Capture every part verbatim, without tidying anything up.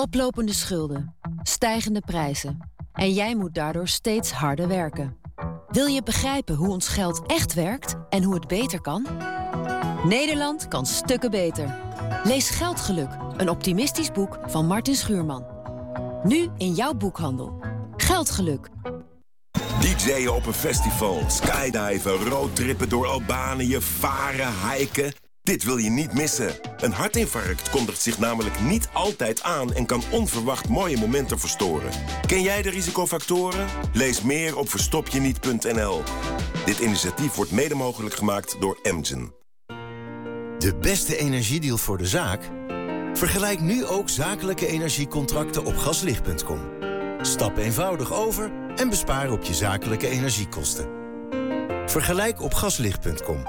Oplopende schulden, stijgende prijzen. En jij moet daardoor steeds harder werken. Wil je begrijpen hoe ons geld echt werkt en hoe het beter kan? Nederland kan stukken beter. Lees Geldgeluk, een optimistisch boek van Martin Schuurman. Nu in jouw boekhandel. Geldgeluk. D J'en op een festival, skydiven, roadtrippen door Albanië, varen, hiken. Dit wil je niet missen. Een hartinfarct kondigt zich namelijk niet altijd aan en kan onverwacht mooie momenten verstoren. Ken jij de risicofactoren? Lees meer op verstopjeniet punt n l. Dit initiatief wordt mede mogelijk gemaakt door Amgen. De beste energiedeal voor de zaak? Vergelijk nu ook zakelijke energiecontracten op gaslicht punt com. Stap eenvoudig over en bespaar op je zakelijke energiekosten. Vergelijk op gaslicht punt com.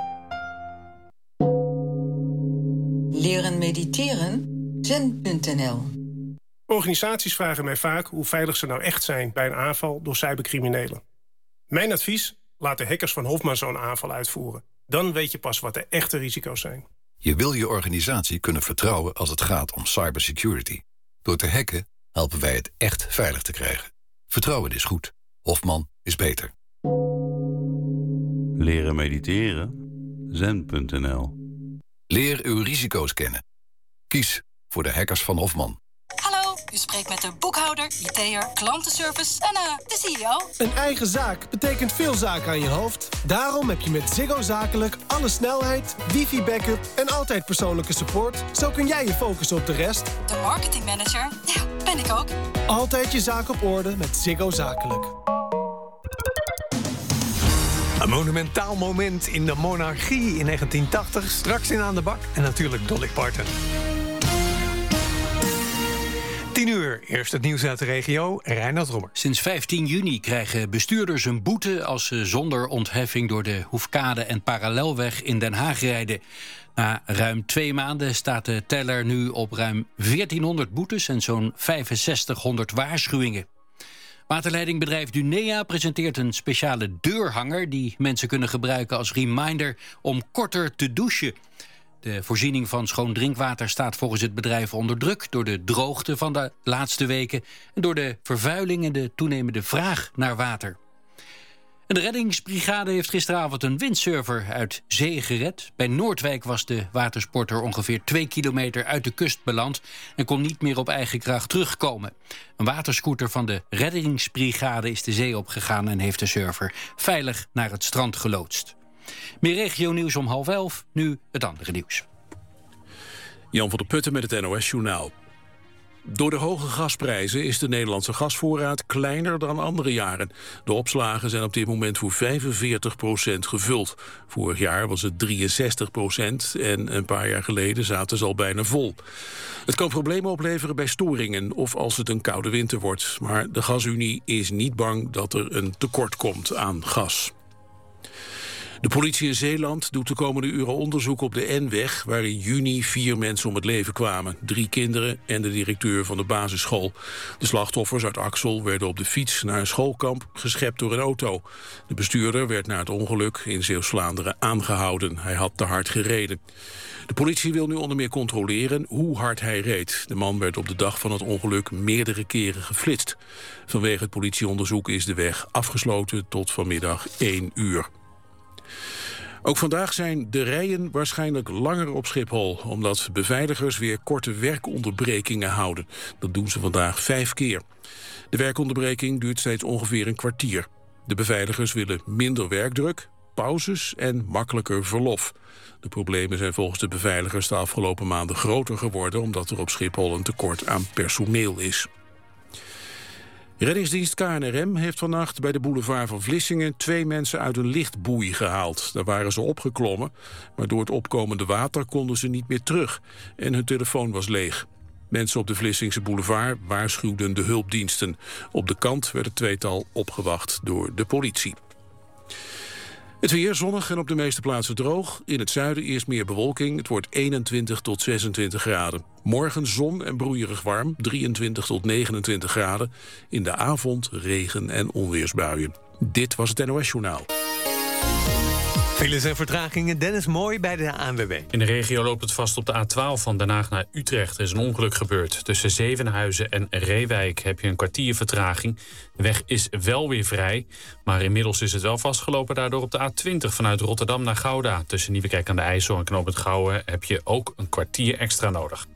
Leren mediteren? zen punt n l. Organisaties vragen mij vaak hoe veilig ze nou echt zijn bij een aanval door cybercriminelen. Mijn advies? Laat de hackers van Hofman zo'n aanval uitvoeren. Dan weet je pas wat de echte risico's zijn. Je wil je organisatie kunnen vertrouwen als het gaat om cybersecurity. Door te hacken helpen wij het echt veilig te krijgen. Vertrouwen is goed. Hofman is beter. Leren mediteren? zen punt n l. Leer uw risico's kennen. Kies voor de hackers van Hofman. Hallo, u spreekt met de boekhouder, I T'er, klantenservice en uh, de C E O. Een eigen zaak betekent veel zaken aan je hoofd. Daarom heb je met Ziggo Zakelijk alle snelheid, wifi-backup en altijd persoonlijke support. Zo kun jij je focussen op de rest. De marketingmanager, ja, ben ik ook. Altijd je zaak op orde met Ziggo Zakelijk. Een monumentaal moment in de monarchie in negentien tachtig. Straks in Aan de Bak. En natuurlijk Dolly Parton. tien uur, eerst het nieuws uit de regio, Reinoud Rommer. Sinds vijftien juni krijgen bestuurders een boete als ze zonder ontheffing door de Hoefkade en Parallelweg in Den Haag rijden. Na ruim twee maanden staat de teller nu op ruim veertienhonderd boetes en zo'n vijfenzestighonderd waarschuwingen. Waterleidingbedrijf Dunea presenteert een speciale deurhanger die mensen kunnen gebruiken als reminder om korter te douchen. De voorziening van schoon drinkwater staat volgens het bedrijf onder druk door de droogte van de laatste weken en door de vervuiling en de toenemende vraag naar water. En de reddingsbrigade heeft gisteravond een windsurfer uit zee gered. Bij Noordwijk was de watersporter ongeveer twee kilometer uit de kust beland en kon niet meer op eigen kracht terugkomen. Een waterscooter van de reddingsbrigade is de zee opgegaan en heeft de surfer veilig naar het strand geloodst. Meer regionieuws om half elf, nu het andere nieuws. Jan van der Putten met het N O S-journaal. Door de hoge gasprijzen is de Nederlandse gasvoorraad kleiner dan andere jaren. De opslagen zijn op dit moment voor vijfenveertig procent gevuld. Vorig jaar was het drieënzestig procent en een paar jaar geleden zaten ze al bijna vol. Het kan problemen opleveren bij storingen of als het een koude winter wordt. Maar de Gasunie is niet bang dat er een tekort komt aan gas. De politie in Zeeland doet de komende uren onderzoek op de N-weg, waar in juni vier mensen om het leven kwamen. Drie kinderen en de directeur van de basisschool. De slachtoffers uit Axel werden op de fiets naar een schoolkamp geschept door een auto. De bestuurder werd na het ongeluk in Zeeuws-Vlaanderen aangehouden. Hij had te hard gereden. De politie wil nu onder meer controleren hoe hard hij reed. De man werd op de dag van het ongeluk meerdere keren geflitst. Vanwege het politieonderzoek is de weg afgesloten tot vanmiddag één uur. Ook vandaag zijn de rijen waarschijnlijk langer op Schiphol, omdat beveiligers weer korte werkonderbrekingen houden. Dat doen ze vandaag vijf keer. De werkonderbreking duurt steeds ongeveer een kwartier. De beveiligers willen minder werkdruk, pauzes en makkelijker verlof. De problemen zijn volgens de beveiligers de afgelopen maanden groter geworden, omdat er op Schiphol een tekort aan personeel is. Reddingsdienst K N R M heeft vannacht bij de boulevard van Vlissingen twee mensen uit een lichtboei gehaald. Daar waren ze opgeklommen, maar door het opkomende water konden ze niet meer terug. En hun telefoon was leeg. Mensen op de Vlissingse boulevard waarschuwden de hulpdiensten. Op de kant werd het tweetal opgewacht door de politie. Het weer zonnig en op de meeste plaatsen droog. In het zuiden eerst meer bewolking. Het wordt eenentwintig tot zesentwintig graden. Morgen zon en broeierig warm, drieëntwintig tot negenentwintig graden. In de avond regen en onweersbuien. Dit was het N O S-journaal. Files en vertragingen, Dennis Mooi bij de A N W B. In de regio loopt het vast op de A twaalf van Den Haag naar Utrecht. Er is een ongeluk gebeurd. Tussen Zevenhuizen en Reewijk heb je een kwartier vertraging. De weg is wel weer vrij, maar inmiddels is het wel vastgelopen. Daardoor op de A twintig vanuit Rotterdam naar Gouda. Tussen Nieuwekerk aan de IJssel en Knoop het Gouwen heb je ook een kwartier extra nodig.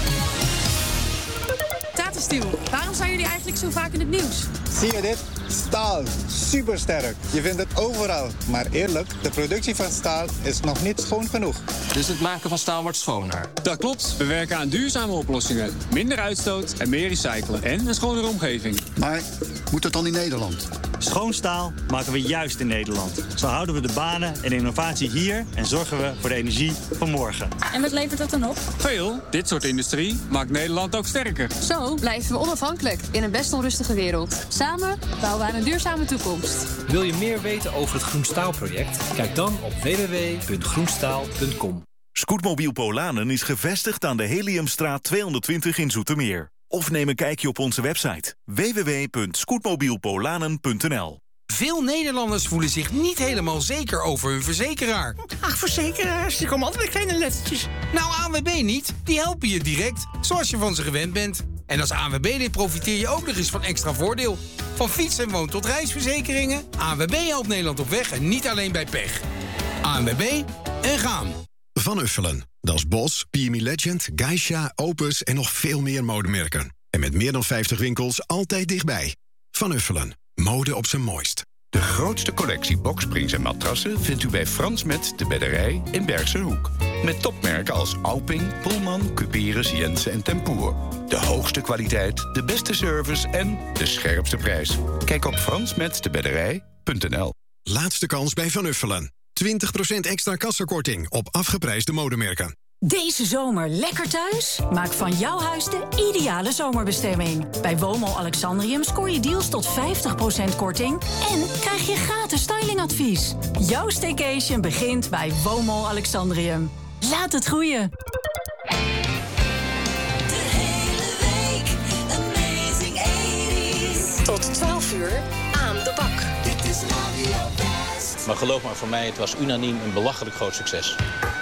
Tata Steel, waarom zijn jullie eigenlijk zo vaak in het nieuws? Zie je dit? Staal. Supersterk. Je vindt het overal. Maar eerlijk, de productie van staal is nog niet schoon genoeg. Dus het maken van staal wordt schoner? Dat klopt. We werken aan duurzame oplossingen. Minder uitstoot en meer recyclen. En een schonere omgeving. Maar moet het dan in Nederland? Schoon staal maken we juist in Nederland. Zo houden we de banen en innovatie hier en zorgen we voor de energie van morgen. En wat levert dat dan op? Veel. Dit soort industrie maakt Nederland ook sterker. Zo blijven we onafhankelijk in een best onrustige wereld. Samen bouwen we aan een duurzame toekomst. Wil je meer weten over het Groenstaalproject? Kijk dan op w w w punt groenstaal punt com. Scootmobiel Polanen is gevestigd aan de Heliumstraat tweehonderdtwintig in Zoetermeer. Of neem een kijkje op onze website w w w punt scootmobielpolanen punt n l. Veel Nederlanders voelen zich niet helemaal zeker over hun verzekeraar. Ach, verzekeraars, die komen altijd met kleine lettertjes. Nou, A N W B niet. Die helpen je direct, zoals je van ze gewend bent. En als A N W B-lid profiteer je ook nog eens van extra voordeel. Van fiets- en woon- tot reisverzekeringen. A N W B helpt Nederland op weg en niet alleen bij pech. A N W B en gaan. Van Uffelen. Dat is Bos, P M E Legend, Geisha, Opus en nog veel meer modemerken. En met meer dan vijftig winkels altijd dichtbij. Van Uffelen. Mode op zijn mooist. De grootste collectie boksprings en matrassen vindt u bij Frans Met de Bedderij in Bergse Hoek. Met topmerken als Alping, Pullman, Cuperus, Jensen en Tempoer. De hoogste kwaliteit, de beste service en de scherpste prijs. Kijk op frans met de bedderij punt n l. Laatste kans bij Van Uffelen. twintig procent extra kassakorting op afgeprijsde modemerken. Deze zomer lekker thuis? Maak van jouw huis de ideale zomerbestemming. Bij Womo Alexandrium scoor je deals tot vijftig procent korting... en krijg je gratis stylingadvies. Jouw staycation begint bij Womo Alexandrium. Laat het groeien. De hele week Amazing tachtiger. Tot twaalf uur aan de bak. Dit is Radio West. Maar geloof maar, voor mij, het was unaniem een belachelijk groot succes.